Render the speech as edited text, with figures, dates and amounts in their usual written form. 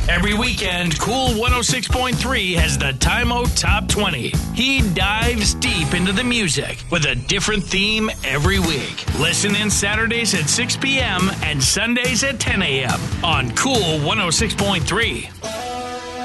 Every weekend, Cool 106.3 has the Time-O Top 20. He dives deep into the music with a different theme every week. Listen in Saturdays at 6 p.m. and Sundays at 10 a.m. on Cool 106.3.